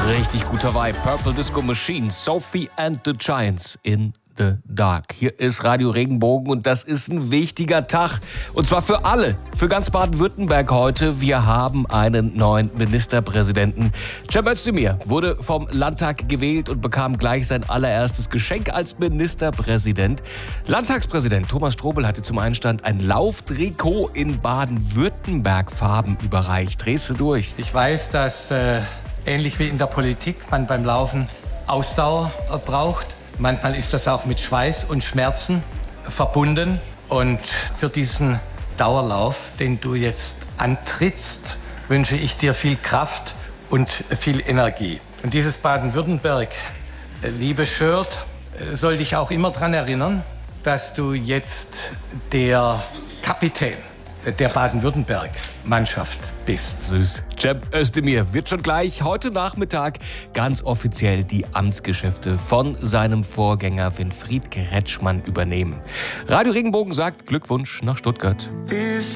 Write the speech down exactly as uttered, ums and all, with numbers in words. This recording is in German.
Richtig guter Vibe. Purple Disco Machine, Sophie and the Giants in the Dark. Hier ist Radio Regenbogen und das ist ein wichtiger Tag. Und zwar für alle, für ganz Baden-Württemberg heute. Wir haben einen neuen Ministerpräsidenten. Cem Özdemir wurde vom Landtag gewählt und bekam gleich sein allererstes Geschenk als Ministerpräsident. Landtagspräsident Thomas Strobel hatte zum Einstand ein Lauftrikot in Baden-Württemberg-Farben überreicht. Drehst du durch? Ich weiß, dass äh, ähnlich wie in der Politik man beim Laufen Ausdauer äh, braucht. Manchmal ist das auch mit Schweiß und Schmerzen verbunden. Und für diesen Dauerlauf, den du jetzt antrittst, wünsche ich dir viel Kraft und viel Energie. Und dieses Baden-Württemberg-Liebe-Shirt soll dich auch immer daran erinnern, dass du jetzt der Kapitän der Baden-Württemberg-Mannschaft bist. Süß. Cem Özdemir wird schon gleich heute Nachmittag ganz offiziell die Amtsgeschäfte von seinem Vorgänger Winfried Kretschmann übernehmen. Radio Regenbogen sagt Glückwunsch nach Stuttgart.